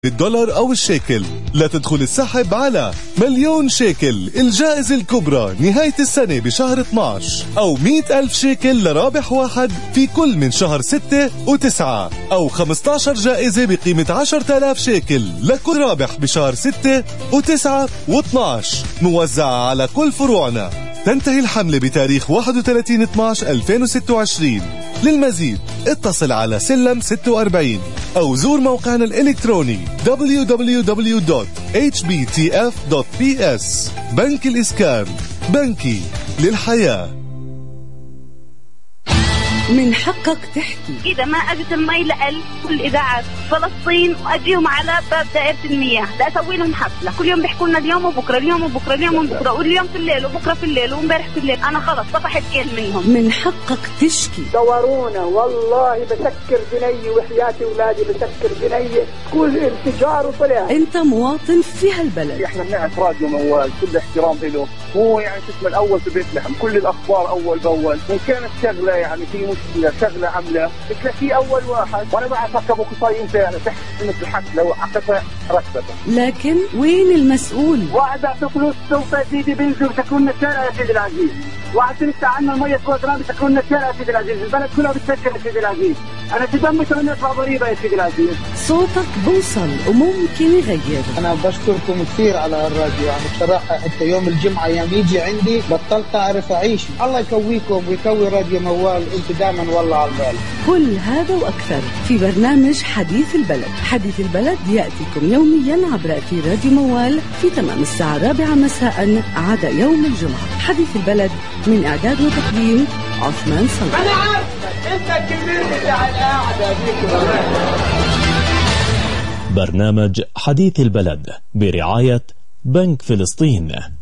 الدولار أو الشيكل. لا تدخل السحب على مليون شيكل الجائزة الكبرى نهاية السنة بشهر 12، أو 100,000 شيكل لرابح واحد في كل من شهر 6 و9، أو 15 جائزة بقيمة 10,000 شيكل لكل رابح بشهر 6 و9 و12، موزعة على كل فروعنا. تنتهي الحملة بتاريخ 31/12/2026. للمزيد اتصل على سلم 46 أو زور موقعنا الإلكتروني www.hbtf.ps. بنك الإسكان، بنكي للحياة. من حقك تحكي. إذا ما أجت المي لقل كل إذاعة فلسطين وأجيهم على باب دائرة المياه لا أسوي لهم حفلة. كل يوم بيحكوا لنا اليوم وبكرة، اليوم وبكرة، اليوم وبكرة، واليوم في الليل وبكرة في الليل وامبارح في الليل. أنا خلص طفحت كيل منهم. من حقك تشكي. دورونا والله بسكر بني وحياتي أولادي بسكر بني كل انفجار وطلع. أنت مواطن في هالبلد. إحنا بنعرف راديو موال كل احترام له، هو يعني اسمه الأول في بيت لحم، كل الأخبار أول بأول، وإن كانت شغلة يعني في مشكلة شغلة عملة بتلاقيه أول واحد. وأنا بعرف أركبه قصاي أنت يعني تحت سنة الحق لو عكسها ركبته. لكن وين المسؤول؟ واحد أعطي فلوس سوف يزيد بنزل وتكون الشارع يا سيدي العزيز. واحد تنسى عنا المية كوادران بتكون الشارع يا سيدي العزيز. البلد كلها بتسكر يا سيدي العزيز. أنا تدمت وأنا أدفع ضريبة يا سيدي العزيز. صوتك بوصل وممكن يغير. أنا بشكركم كثير على الراديو، يعني بصراحة حتى يوم الجمعة يوم يجي عندي بطلت أعرف أعيش. الله يكويكم ويكوي راديو موال، أنت دائما والله على البال. كل هذا وأكثر في برنامج حديث البلد. حديث البلد يأتيكم يوميا عبر أثير راديو موال في تمام الساعة 4 مساء عدا يوم الجمعة. حديث البلد من إعداد وتقديم عثمان صلح. أنا عارف أنت الكبير بتاع القاعدة دي. برنامج حديث البلد برعاية بنك فلسطين.